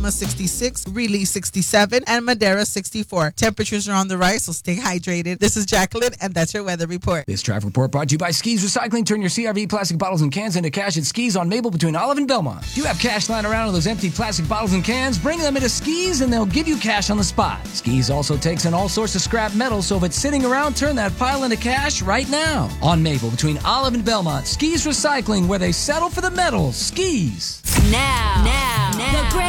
66, Greeley 67, and Madera 64. Temperatures are on the rise, so stay hydrated. This is Jacqueline, and that's your weather report. This traffic report brought to you by Skis Recycling. Turn your CRV plastic bottles and cans into cash at Skis on Maple between Olive and Belmont. Do you have cash lying around in those empty plastic bottles and cans? Bring them into Skis and they'll give you cash on the spot. Skis also takes in all sorts of scrap metal, so if it's sitting around, turn that pile into cash right now. On Maple between Olive and Belmont, Skis Recycling, where they settle for the metals. Skis. Now. The